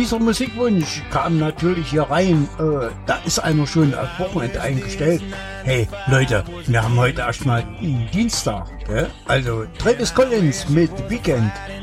dieser Musikwunsch kam natürlich hier rein. Da ist einer schon auf Wochenende eingestellt. Hey Leute, wir haben heute erstmal Dienstag. Gell? Also Travis Collins mit Weekend.